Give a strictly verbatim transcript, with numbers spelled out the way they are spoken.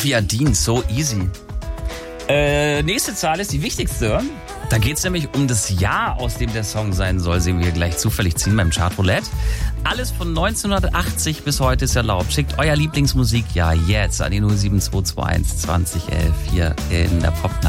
Olivia Dean, So Easy. Äh, nächste Zahl ist die wichtigste. Da geht es nämlich um das Jahr, aus dem der Song sein soll, sehen wir hier gleich zufällig ziehen beim Chart Roulette. Alles von neunzehnhundertachtzig bis heute ist erlaubt. Schickt euer Lieblingsmusikjahr jetzt an die null sieben zwei zwei eins zwanzig elf hier in der Popnacht.